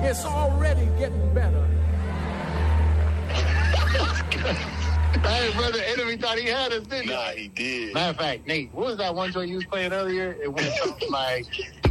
It's already getting better. Hey, brother, Enemy thought he had us, didn't he? Nah, he did. Matter of fact, Nate, what was that one joint you was playing earlier? It went something like,